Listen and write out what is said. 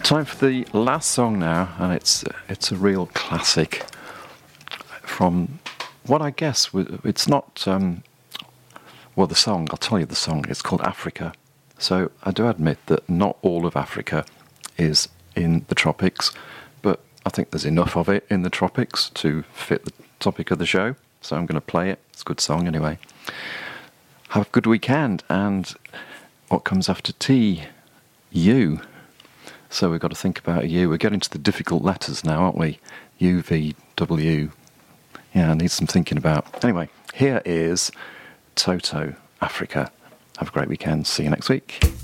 Time for the last song now, and it's a real classic from what I guess it's not. Well, the song, I'll tell you the song. It's called Africa. So I do admit that not all of Africa is in the tropics, but I think there's enough of it in the tropics to fit the topic of the show. So I'm going to play it. It's a good song anyway. Have a good weekend, and what comes after T? U. So we've got to think about U. We're getting to the difficult letters now, aren't we? U, V, W. Yeah, I need some thinking about. Anyway, here is Toto, Africa. Have a great weekend. See you next week.